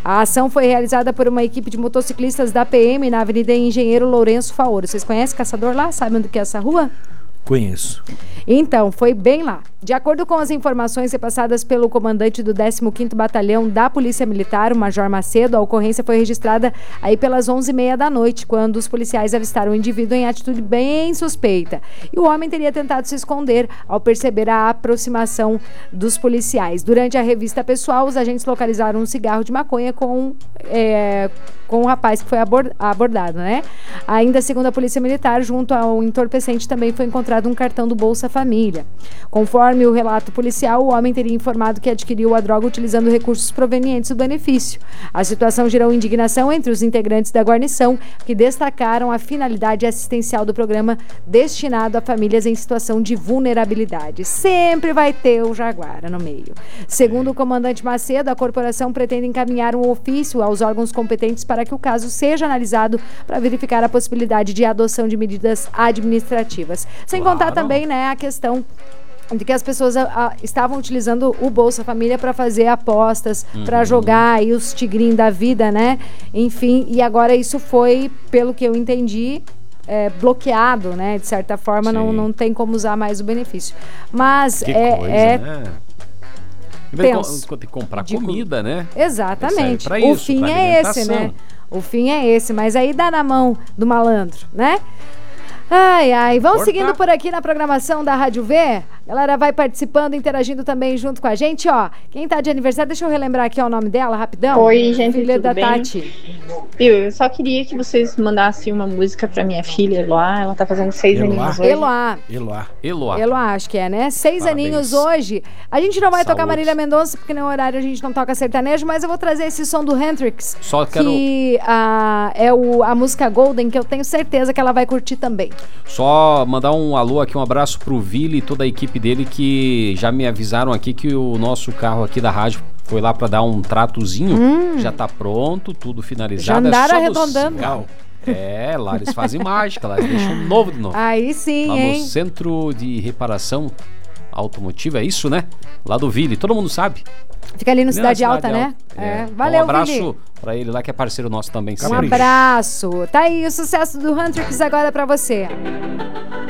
A ação foi realizada por uma equipe de motociclistas da PM na Avenida Engenheiro Lourenço Faoro. Vocês conhecem Caçador lá? Sabem onde que é essa rua? Conheço. Então, foi bem lá. De acordo com as informações repassadas pelo comandante do 15º Batalhão da Polícia Militar, o Major Macedo, a ocorrência foi registrada aí pelas 11h30 da noite, quando os policiais avistaram o indivíduo em atitude bem suspeita. E o homem teria tentado se esconder ao perceber a aproximação dos policiais. Durante a revista pessoal, os agentes localizaram um cigarro de maconha com o rapaz que foi abordado, né? Ainda segundo a Polícia Militar, junto ao entorpecente também foi encontrado um cartão do Bolsa Família. Conforme o relato policial, o homem teria informado que adquiriu a droga utilizando recursos provenientes do benefício. A situação gerou indignação entre os integrantes da guarnição, que destacaram a finalidade assistencial do programa destinado a famílias em situação de vulnerabilidade. Sempre vai ter o Jaguara no meio. Segundo o comandante Macedo, a corporação pretende encaminhar um ofício aos órgãos competentes para que o caso seja analisado para verificar a possibilidade de adoção de medidas administrativas. Sem contar também, né, a questão de que as pessoas estavam utilizando o Bolsa Família para fazer apostas, para jogar aí os tigrinhos da vida, né? Enfim, e agora isso foi, pelo que eu entendi, bloqueado, né? De certa forma, não tem como usar mais o benefício. Mas que coisa, né? Penso, tem que comprar comida, né? Exatamente. O fim é esse, né? O fim é esse, mas aí dá na mão do malandro, né? Ai, vamos seguindo por aqui na programação da Rádio V. A galera vai participando, interagindo também junto com a gente, ó. Quem tá de aniversário, deixa eu relembrar aqui o nome dela, rapidão. Oi, gente, filha tudo da bem? Tati. Eu só queria que vocês mandassem uma música pra minha filha, Eloá. Ela tá fazendo 6 aninhos hoje. Eloá, acho que é, né? 6 aninhos hoje. A gente não vai tocar Marília Mendonça, porque no horário a gente não toca sertanejo, mas eu vou trazer esse som do Hendrix. Só quero... Que é a música Golden, que eu tenho certeza que ela vai curtir também. Só mandar um alô aqui, um abraço pro Vili e toda a equipe dele, que já me avisaram aqui que o nosso carro aqui da rádio foi lá pra dar um tratozinho. Já tá pronto, tudo finalizado. Já andaram arredondando. Lá eles fazem mágica, lá eles deixam novo de novo. Aí sim, lá hein? no Centro de Reparação Automotiva, é isso, né? Lá do Vili, todo mundo sabe. Fica ali no Cidade Alta, né? Valeu, um abraço Vili. Pra ele lá, que é parceiro nosso também. Um abraço. Tá aí o sucesso do Hendrix agora pra você.